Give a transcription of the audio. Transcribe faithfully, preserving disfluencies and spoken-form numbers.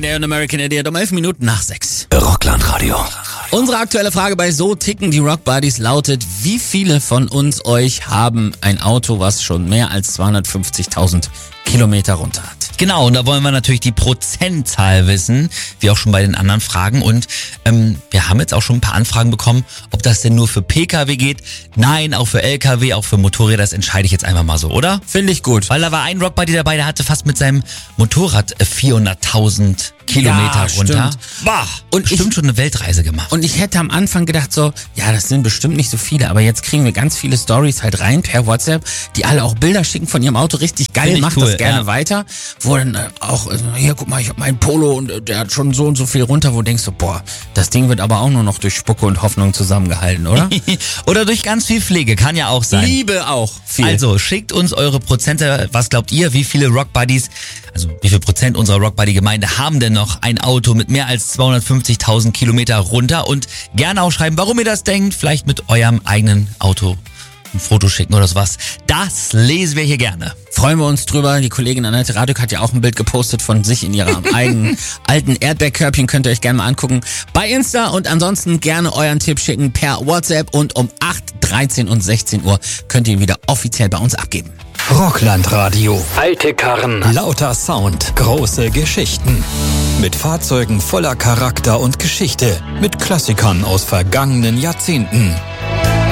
Day und American Idiot um elf Minuten nach sechs. Rockland-Radio. Unsere aktuelle Frage bei So ticken die Rock Buddies lautet, wie viele von uns euch haben ein Auto, was schon mehr als zweihundertfünfzigtausend Kilometer runter hat? Genau, und da wollen wir natürlich die Prozentzahl wissen, wie auch schon bei den anderen Fragen. Und ähm, wir haben jetzt auch schon ein paar Anfragen bekommen, ob das denn nur für Pkw geht. Nein, auch für Lkw, auch für Motorräder, das entscheide ich jetzt einfach mal so, oder? Finde ich gut. Weil da war ein Rockbuddy dabei, der hatte fast mit seinem Motorrad vierhunderttausend Kilometer Ja, runter. stimmt. Boah, Und bestimmt ich- schon eine Weltreise gemacht. Und ich hätte am Anfang gedacht so, ja, das sind bestimmt nicht so viele, aber jetzt kriegen wir ganz viele Stories halt rein per WhatsApp, die alle auch Bilder schicken von ihrem Auto, richtig geil, Find ich macht cool, das gerne ja. weiter, wo dann äh, auch, äh, hier, guck mal, ich hab meinen Polo und äh, der hat schon so und so viel runter, wo du denkst so, boah, das Ding wird aber auch nur noch durch Spucke und Hoffnung zusammengehalten, oder? Oder durch ganz viel Pflege, kann ja auch sein. Liebe auch viel. Also, schickt uns eure Prozente. Was glaubt ihr, wie viele Rockbuddies, also wie viel Prozent unserer Rockbuddy-Gemeinde haben denn noch ein Auto mit mehr als zweihundertfünfzigtausend Kilometer runter? Und gerne auch schreiben, warum ihr das denkt. Vielleicht mit eurem eigenen Auto ein Foto schicken oder sowas. Das lesen wir hier gerne. Freuen wir uns drüber. Die Kollegin Annette Raduk hat ja auch ein Bild gepostet von sich in ihrem eigenen alten Erdbeerkörbchen. Könnt ihr euch gerne mal angucken bei Insta. Und ansonsten gerne euren Tipp schicken per WhatsApp. Und um acht, dreizehn und sechzehn Uhr könnt ihr ihn wieder offiziell bei uns abgeben. Rockland-Radio. Alte Karren, lauter Sound, große Geschichten. Mit Fahrzeugen voller Charakter und Geschichte. Mit Klassikern aus vergangenen Jahrzehnten.